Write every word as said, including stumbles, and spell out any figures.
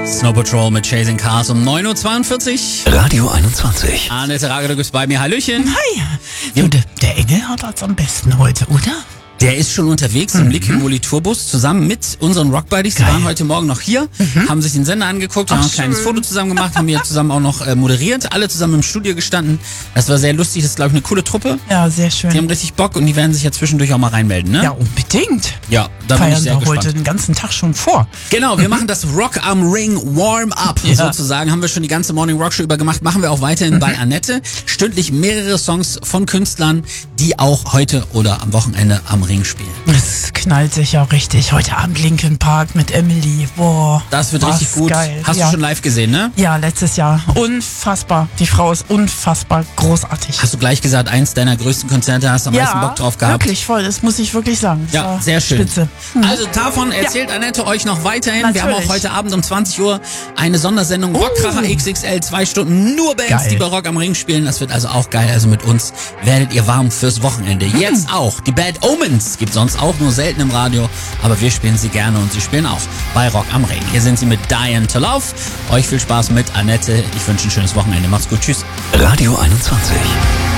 Snow Patrol mit Chasing Cars um neun Uhr zweiundvierzig. Radio einundzwanzig. Annette Rager, du bist bei mir. Hallöchen. Hi. Ja, der, der Engel hat das am besten heute, oder? Der ist schon unterwegs im Liquid Moly Tourbus zusammen mit unseren Rock Buddies. Die waren heute Morgen noch hier, mhm. haben sich den Sender angeguckt, haben Ach, ein kleines schön. Foto zusammen gemacht, haben hier zusammen auch noch äh, moderiert, alle zusammen im Studio gestanden. Das war sehr lustig, das ist glaube ich eine coole Truppe. Ja, sehr schön. Die haben richtig Bock und die werden sich ja zwischendurch auch mal reinmelden, ne? Ja, unbedingt. Ja, da bin ich Feiern sehr wir gespannt. heute den ganzen Tag schon vor. Genau, wir machen das Rock am Ring Warm-Up Ja. sozusagen. Haben wir schon die ganze Morning Rock Show über gemacht. Machen wir auch weiterhin bei Annette. Stündlich mehrere Songs von Künstlern, die auch heute oder am Wochenende am Ring spielen. Das knallt sich ja richtig. Heute Abend Linkin Park mit Emily. Boah. Das wird was richtig gut. Geil. Hast ja. du schon live gesehen, ne? Ja, letztes Jahr. Unfassbar. Die Frau ist unfassbar großartig. Hast du gleich gesagt, eins deiner größten Konzerte, hast du am ja, meisten Bock drauf gehabt? wirklich voll. Das muss ich wirklich sagen. Das Ja, war sehr schön. Spitze. Hm. Also davon erzählt Annette euch noch weiterhin. Wir haben auch Natürlich. heute Abend um zwanzig Uhr eine Sondersendung Rockkracher X X L, zwei Stunden nur Bands, Geil. die bei Rock am Ring spielen. Das wird also auch geil. Also mit uns werdet ihr warm fürs Wochenende. Jetzt auch. Die Bad Omens gibt sonst auch nur selten im Radio, aber wir spielen sie gerne und sie spielen auch bei Rock am Ring. Hier sind sie mit Dying to Love. Euch viel Spaß mit Annette. Ich wünsche ein schönes Wochenende. Macht's gut. Tschüss. Radio einundzwanzig.